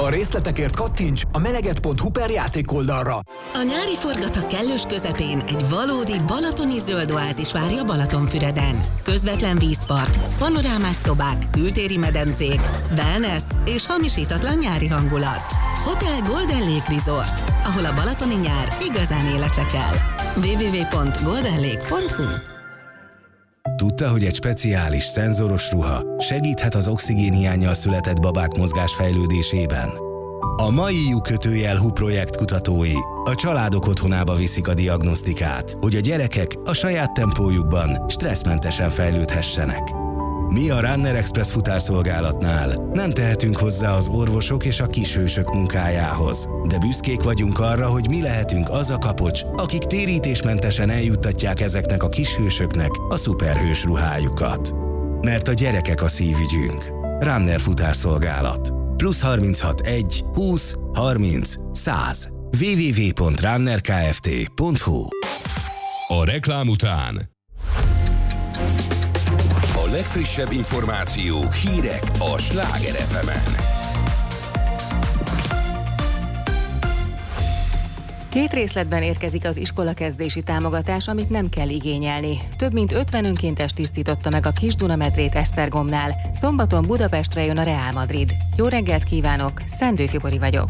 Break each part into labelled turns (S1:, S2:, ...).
S1: A részletekért kattints a meleget.hu per játékoldalra.
S2: A nyári forgatak kellős közepén egy valódi balatoni zöld oázis várja Balatonfüreden. Közvetlen vízpart, panorámás szobák, kültéri medencék, wellness és hamisítatlan nyári hangulat. Hotel Golden Lake Resort, ahol a balatoni nyár igazán életre kell. www.goldenlake.hu.
S3: Tudta, hogy egy speciális, szenzoros ruha segíthet az oxigénhiánnyal született babák mozgásfejlődésében? A mai lyukkötőjel projekt kutatói a családok otthonába viszik a diagnosztikát, hogy a gyerekek a saját tempójukban stresszmentesen fejlődhessenek. Mi a Runner Express futárszolgálatnál nem tehetünk hozzá az orvosok és a kishősök munkájához, de büszkék vagyunk arra, hogy mi lehetünk az a kapocs, akik térítésmentesen eljuttatják ezeknek a kishősöknek a szuperhős ruhájukat. Mert a gyerekek a szívügyünk. Runner futárszolgálat. +36 1 20 30 100 www.runnerkft.hu.
S4: A reklám után a legfrissebb információk, hírek a Sláger FM-en.
S5: Két részletben érkezik az iskolakezdési támogatás, amit nem kell igényelni. Több mint 50 önkéntes tisztította meg a Kis-Duna-medrét Esztergomnál. Szombaton Budapestre jön a Real Madrid. Jó reggelt kívánok, Szendő Fibori vagyok.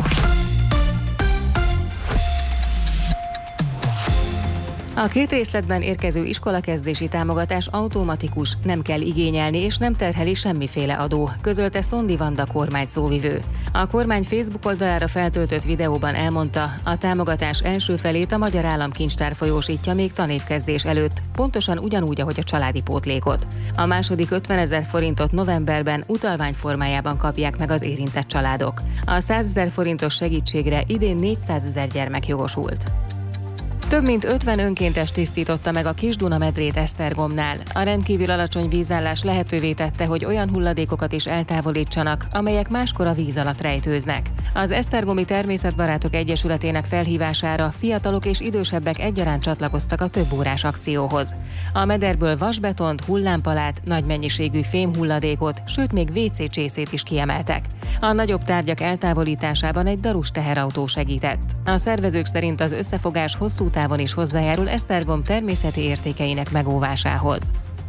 S5: A két részletben érkező iskolakezdési támogatás automatikus, nem kell igényelni és nem terheli semmiféle adó, közölte Szondi Vanda kormány szóvivő. A kormány Facebook oldalára feltöltött videóban elmondta, a támogatás első felét a Magyar Államkincstár folyósítja még tanévkezdés előtt, pontosan ugyanúgy, ahogy a családi pótlékot. A második 50 000 forintot novemberben utalvány formájában kapják meg az érintett családok. A 100 000 forintos segítségre idén 400 000 gyermek jogosult. Több mint 50 önkéntes tisztította meg a Kis-Duna-medrét Esztergomnál. A rendkívül alacsony vízállás lehetővé tette, hogy olyan hulladékokat is eltávolítsanak, amelyek máskor a víz alatt rejtőznek. Az Esztergomi Természetbarátok Egyesületének felhívására fiatalok és idősebbek egyaránt csatlakoztak a több órás akcióhoz. A mederből vasbetont, hullámpalát, nagy mennyiségű fémhulladékot, sőt még WC csészét is kiemeltek. A nagyobb tárgyak eltávolításában egy darus teherautó segített. A szervezők szerint az összefogás hosszú távon is hozzájárul Esztergom természeti értékeinek megóvásához.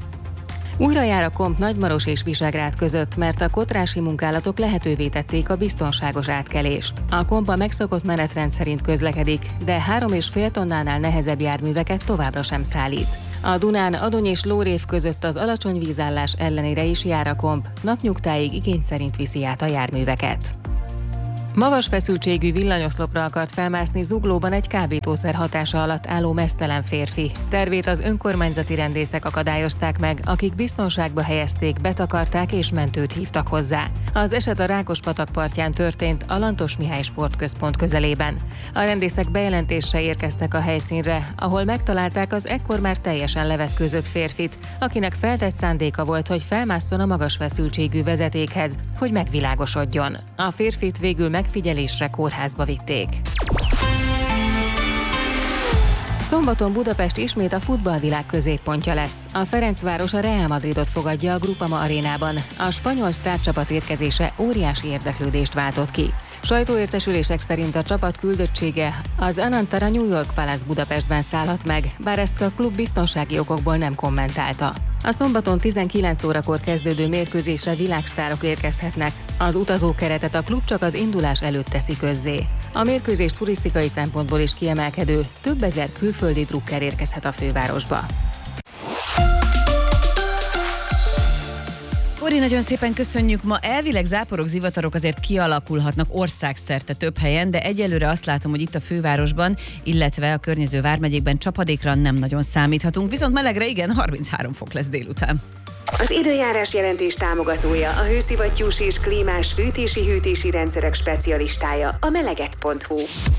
S5: Újra jár a komp Nagymaros és Visegrád között, mert a kotrási munkálatok lehetővé tették a biztonságos átkelést. A komp a megszokott menetrend szerint közlekedik, de 3,5 tonnánál nehezebb járműveket továbbra sem szállít. A Dunán Adony és Lórév között az alacsony vízállás ellenére is jár a komp, napnyugtáig igény szerint viszi át a járműveket. Magas feszültségű villanyoszlopra akart felmászni Zuglóban egy kábítószer hatása alatt álló meztelen férfi. Tervét az önkormányzati rendészek akadályozták meg, akik biztonságba helyezték, betakarták és mentőt hívtak hozzá. Az eset a Rákospatak partján történt, a Lantos Mihály Sportközpont közelében. A rendészek bejelentésre érkeztek a helyszínre, ahol megtalálták az ekkor már teljesen levetkőzött férfit, akinek feltett szándéka volt, hogy felmásszon a magas feszültségű vezetékhez, hogy megvilágosodjon. A férfit végül megfigyelésre kórházba vitték. Szombaton Budapest ismét a futballvilág középpontja lesz. A Ferencváros a Real Madridot fogadja a Groupama arénában. A spanyol sztárcsapat érkezése óriási érdeklődést váltott ki. Sajtóértesülések szerint a csapat küldöttsége az Anantara New York Palace Budapestben szállhat meg, bár ezt a klub biztonsági okokból nem kommentálta. A szombaton 19 órakor kezdődő mérkőzésre világsztárok érkezhetnek. Az utazókeretet a klub csak az indulás előtt teszi közzé. A mérkőzés turisztikai szempontból is kiemelkedő, több ezer külföldi drukker érkezhet a fővárosba.
S6: Kori, nagyon szépen köszönjük. Ma elvileg záporok, zivatarok azért kialakulhatnak országszerte több helyen, de egyelőre azt látom, hogy itt a fővárosban, illetve a környező vármegyékben csapadékra nem nagyon számíthatunk, viszont melegre igen, 33 fok lesz délután.
S7: Az időjárás jelentés támogatója, a hőszivattyús és klímás fűtési-hűtési rendszerek specialistája, a meleget.hu.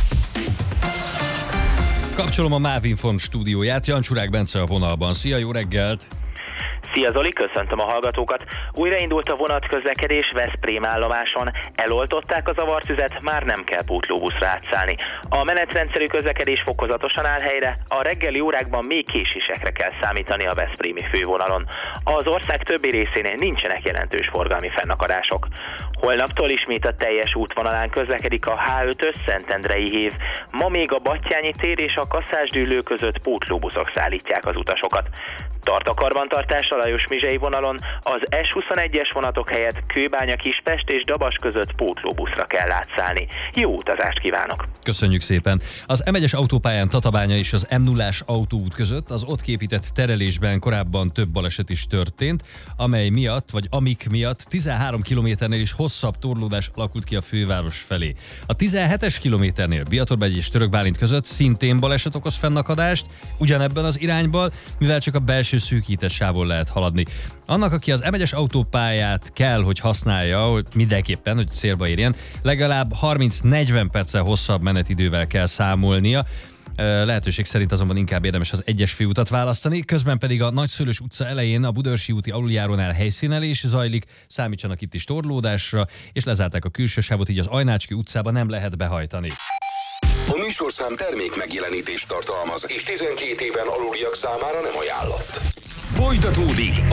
S8: Kapcsolom a Mávinform stúdióját, Jancsουρák Bence a vonalban. Szia, jó reggelt!
S9: Szia Zoli, köszöntöm a hallgatókat! Újraindult a vonatközlekedés Veszprém állomáson. Eloltották a zavartüzet, már nem kell pótlóbuszra átszállni. A menetrendszerű közlekedés fokozatosan áll helyre, a reggeli órákban még késésekre kell számítani a veszprémi fővonalon. Az ország többi részén nincsenek jelentős forgalmi fennakadások. Holnaptól ismét a teljes útvonalán közlekedik a H5-ös Szentendrei hív. Ma még a Battyányi tér és a Kaszásdűlő között pótlóbuszok szállítják az utasokat. Tart a karbantartás a Lajos-Mizsei vonalon, az S21-es vonatok helyett Kőbánya-Kispest és Dabas között pótlóbuszra kell átszállni. Jó utazást kívánok!
S8: Köszönjük szépen! Az M1-es autópályán Tatabánya és az M0-ás autóút között az ott képített terelésben korábban több baleset is történt, amik miatt 13 kilométernél is hosszabb torlódás alakult ki a főváros felé. A 17-es kilométernél Biatorbegy és Török Bálint között szintén baleset okoz fennakadást, ugyanebben az irányban, mivel csak a belső szűkített sávon lehet haladni. Annak, aki az M1-es autópályát kell, hogy használja, hogy mindenképpen, hogy célba érjen, legalább 30-40 perccel hosszabb menetidővel kell számolnia. Lehetőség szerint azonban inkább érdemes az 1-es főutat választani, közben pedig a Nagyszőlős utca elején a Budaörsi úti aluljárónál helyszínelés zajlik, számítsanak itt is torlódásra, és lezárták a külső sávot, így az Ajnácski utcába nem lehet behajtani.
S4: A műsorszám termék megjelenítést tartalmaz, és 12 éven aluliak számára nem ajánlott. Folytatódik